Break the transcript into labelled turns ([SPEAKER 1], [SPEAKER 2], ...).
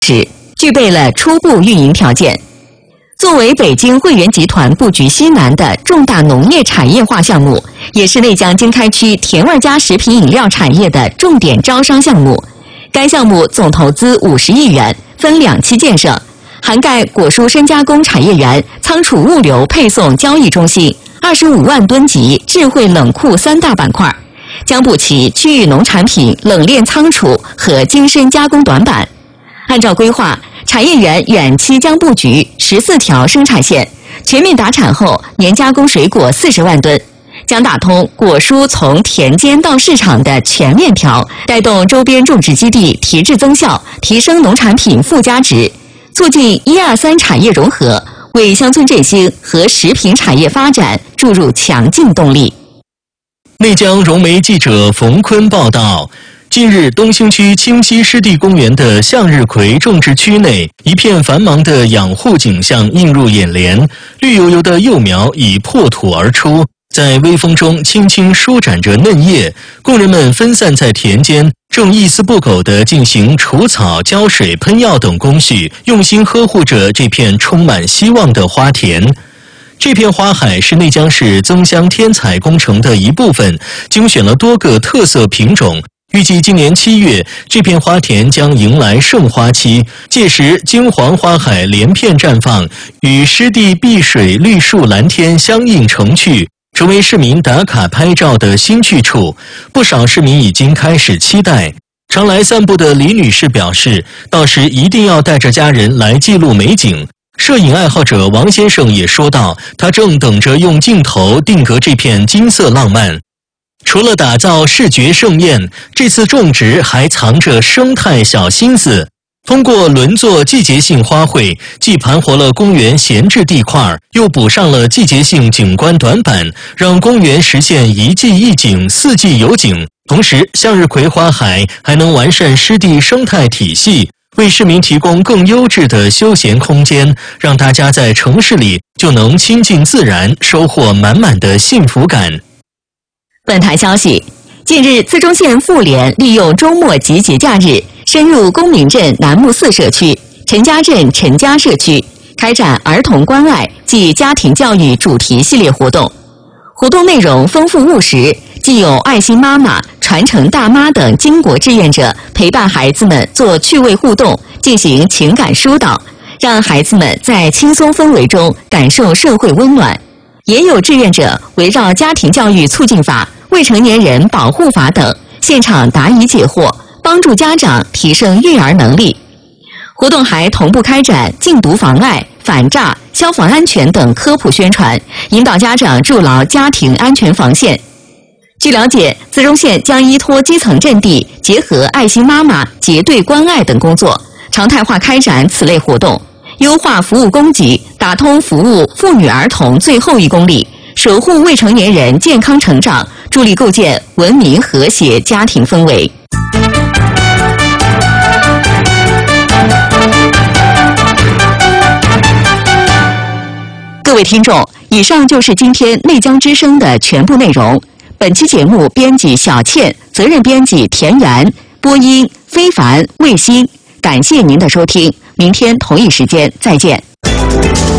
[SPEAKER 1] 时，具备了初步运营条件。作为北京汇源集团布局西南的重大农业产业化项目，也是内江经开区甜味家食品饮料产业的重点招商项目。该项目总投资50亿元，分2期建设，涵盖果蔬深加工产业园、仓储物流配送交易中心、25万吨级智慧冷库3大板块，将补齐区域农产品冷链仓储和精深加工短板。按照规划，产业园远期将布局14条生产线，全面达产后年加工水果40万吨，将打通果蔬从田间到市场的全链条，带动周边种植基地提质增效，提升农产品附加值，促进123产业融合，为乡村振兴和食品产业发展注入强劲动力。
[SPEAKER 2] 内江融媒记者冯坤报道。近日，东兴区清溪湿地公园的向日葵种植区内，一片繁忙的养护景象映入眼帘。绿油油的幼苗已破土而出，在微风中轻轻舒展着嫩叶。工人们分散在田间，正一丝不苟地进行除草、浇水、喷药等工序，用心呵护着这片充满希望的花田。这片花海是内江市增香添彩工程的一部分，精选了多个特色品种。预计今年7月，这片花田将迎来盛花期，届时金黄花海连片绽放，与湿地碧水绿树蓝天相映成趣，成为市民打卡拍照的新去处。不少市民已经开始期待。常来散步的李女士表示，到时一定要带着家人来记录美景。摄影爱好者王先生也说道，他正等着用镜头定格这片金色浪漫。除了打造视觉盛宴，这次种植还藏着生态小心思。通过轮作季节性花卉，既盘活了公园闲置地块，又补上了季节性景观短板，让公园实现一季一景、4季有景。同时，向日葵花海还能完善湿地生态体系，为市民提供更优质的休闲空间，让大家在城市里就能亲近自然，收获满满的幸福感。
[SPEAKER 1] 本台消息，近日淄中县妇联利用周末及节假日，深入公民镇南木寺社区、陈家镇陈家社区，开展儿童关爱暨家庭教育主题系列活动。活动内容丰富务实，既有爱心妈妈、传承大妈等巾帼志愿者陪伴孩子们做趣味互动，进行情感疏导，让孩子们在轻松氛围中感受社会温暖。也有志愿者围绕家庭教育促进法、未成年人保护法等，现场答疑解惑，帮助家长提升育儿能力。活动还同步开展禁毒防碍、反诈、消防安全等科普宣传，引导家长筑牢家庭安全防线。据了解，淄中县将依托基层阵地，结合爱心妈妈结对关爱等工作，常态化开展此类活动，优化服务供给，打通服务妇女儿童最后1公里，守护未成年人健康成长，助力构建文明和谐家庭氛围。各位听众，以上就是今天内江之声的全部内容。本期节目编辑小倩，责任编辑田园，播音非凡、卫星。感谢您的收听，明天同一时间再见。